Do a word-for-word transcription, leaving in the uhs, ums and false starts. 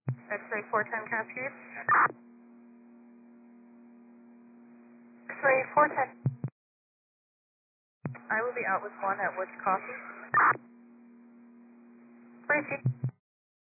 X-ray four ten Cascade. X-ray four ten. I will be out with one at Woods Coffee. Briefing.